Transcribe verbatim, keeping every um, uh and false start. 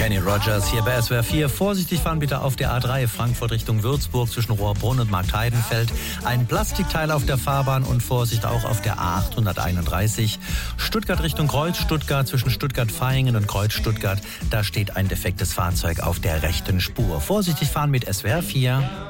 Kenny Rogers hier bei S W R vier. Vorsichtig fahren bitte auf der A drei Frankfurt Richtung Würzburg zwischen Rohrbrunn und Marktheidenfeld. Ein Plastikteil auf der Fahrbahn und Vorsicht auch auf der A achthunderteinunddreißig. Stuttgart Richtung Kreuz Stuttgart zwischen Stuttgart-Vaihingen und Kreuz Stuttgart. Da steht ein defektes Fahrzeug auf der rechten Spur. Vorsichtig fahren mit S W R vier.